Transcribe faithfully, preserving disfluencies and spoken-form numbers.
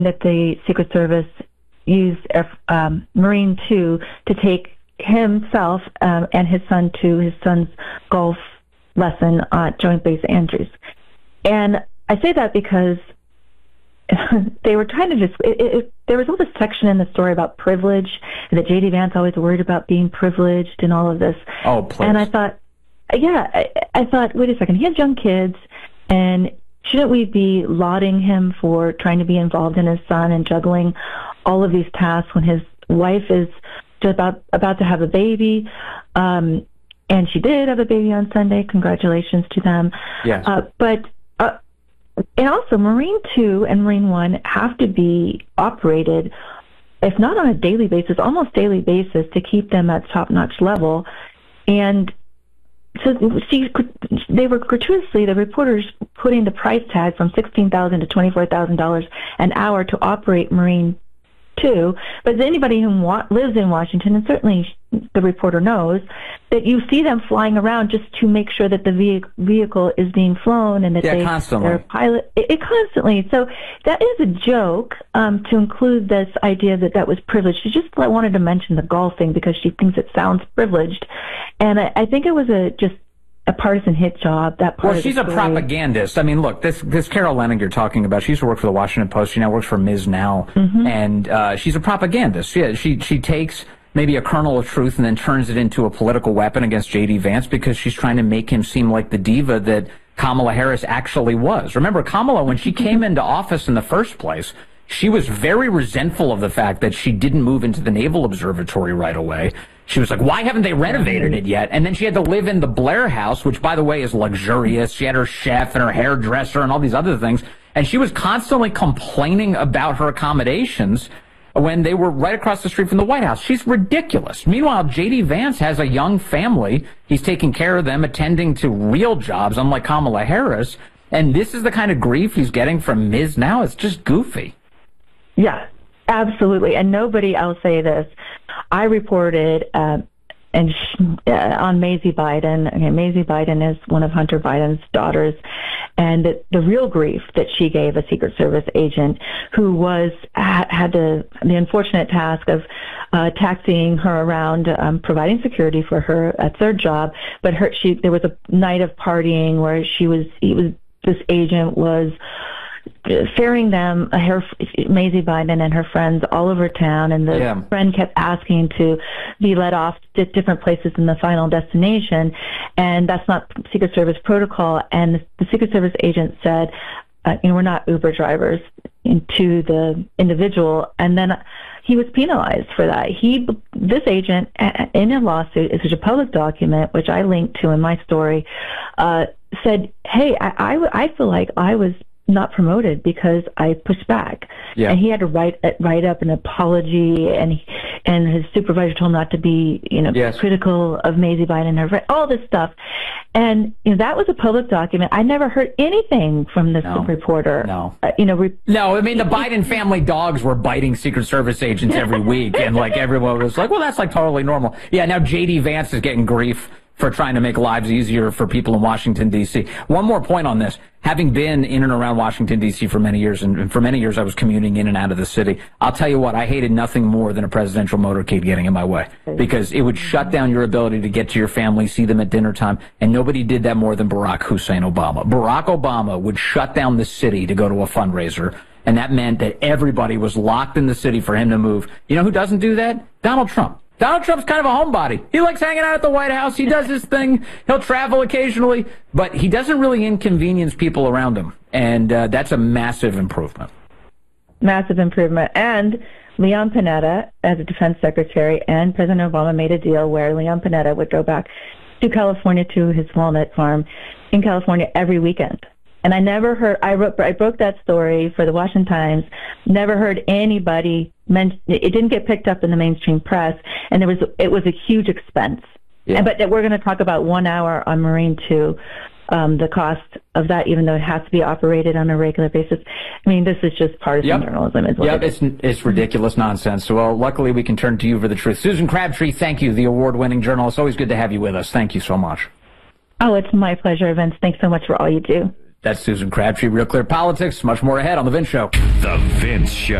that the Secret Service used um, Marine two to take himself um, and his son to his son's golf lesson at Joint Base Andrews. And I say that because they were trying to just, it, it, there was all this section in the story about privilege, and that J D Vance always worried about being privileged and all of this. Oh, please. And I thought, yeah, I, I thought, wait a second, he has young kids, and shouldn't we be lauding him for trying to be involved in his son and juggling all of these tasks when his wife is just about, about to have a baby? Um, and she did have a baby on Sunday. Congratulations to them. Yes. Uh, but uh, and also, Marine two and Marine one have to be operated, if not on a daily basis, almost daily basis, to keep them at top-notch level. And so she, they were gratuitously, the reporters, putting the price tag from sixteen thousand dollars to twenty-four thousand dollars an hour to operate Marine two. But anybody who wa- lives in Washington, and certainly the reporter knows, that you see them flying around just to make sure that the ve- vehicle is being flown and that yeah, they, constantly. they're pilot. It, it constantly. So that is a joke um, to include this idea that that was privileged. She just wanted to mention the golf thing because she thinks it sounds privileged. And I, I think it was a just a partisan hit job, that part Well, of she's the a story. propagandist. I mean, look, this this Carol Leonnig you're talking about, she used to work for the Washington Post. She now works for Miz Now. Mm-hmm. And uh, she's a propagandist. She, she, she takes maybe a kernel of truth and then turns it into a political weapon against J D. Vance because she's trying to make him seem like the diva that Kamala Harris actually was. Remember, Kamala, when she came into office in the first place, she was very resentful of the fact that she didn't move into the Naval Observatory right away. She was like, why haven't they renovated it yet? And then she had to live in the Blair House, which, by the way, is luxurious. She had her chef and her hairdresser and all these other things. And she was constantly complaining about her accommodations when they were right across the street from the White House. She's ridiculous. Meanwhile, J D. Vance has a young family. He's taking care of them, attending to real jobs, unlike Kamala Harris. And this is the kind of grief he's getting from Miz Now. It's just goofy. Yeah, absolutely. And nobody, I'll say this, I reported um, and sh- uh, on Mazie Biden. Okay, Mazie Biden is one of Hunter Biden's daughters, and the, the real grief that she gave a Secret Service agent who was had, had the, the unfortunate task of uh, taxiing her around, um, providing security for her. That's their job. But her, she, there was a night of partying where she was, he was, this agent was ferrying them, uh, her, Mazie Biden and her friends, all over town, and the yeah. friend kept asking to be let off to different places in the final destination, and that's not Secret Service protocol. And the Secret Service agent said, uh, you know, we're not Uber drivers, to the individual, and then he was penalized for that. He, this agent, in a lawsuit, it's a public document, which I linked to in my story, uh, said, hey, I, I, I feel like I was not promoted because I pushed back. Yeah. And he had to write write up an apology, and he, and his supervisor told him not to be, you know, yes. critical of Mazie Biden and her friend, all this stuff. And you know, that was a public document. I never heard anything from this no. reporter. No. Uh, you know, re- no, I mean, the Biden family dogs were biting Secret Service agents every week, and like everyone was like, well, that's like totally normal. Yeah, now J D. Vance is getting grief for trying to make lives easier for people in Washington, D C. One more point on this. Having been in and around Washington, D C for many years, and for many years I was commuting in and out of the city, I'll tell you what, I hated nothing more than a presidential motorcade getting in my way, because it would shut down your ability to get to your family, see them at dinner time, and nobody did that more than Barack Hussein Obama. Barack Obama would shut down the city to go to a fundraiser, and that meant that everybody was locked in the city for him to move. You know who doesn't do that? Donald Trump. Donald Trump's kind of a homebody. He likes hanging out at the White House. He does his thing. He'll travel occasionally, but he doesn't really inconvenience people around him. And uh, that's a massive improvement. Massive improvement. And Leon Panetta, as a defense secretary, and President Obama made a deal where Leon Panetta would go back to California to his walnut farm in California every weekend. And I never heard, I wrote, I broke that story for the Washington Times, never heard anybody mention, it didn't get picked up in the mainstream press, and there was, it was a huge expense. Yeah. And, but we're going to talk about one hour on Marine two, um, the cost of that, even though it has to be operated on a regular basis. I mean, this is just partisan yep. journalism as well. Yep, it's, it's ridiculous nonsense. So, well, luckily we can turn to you for the truth. Susan Crabtree, thank you, the award-winning journalist. Always good to have you with us. Thank you so much. Oh, it's my pleasure, Vince. Thanks so much for all you do. That's Susan Crabtree, Real Clear Politics. Much more ahead on The Vince Show. The Vince Show.